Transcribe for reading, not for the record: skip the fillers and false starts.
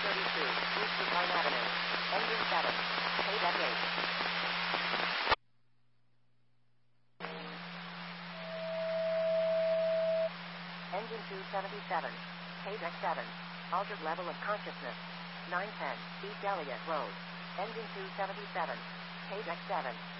East of Pine Avenue. Engine 7. Paydeck 8. Engine 277. Paydeck 7. Altered level of consciousness. 910 East Elliott Road. Engine 277. Paydeck 7.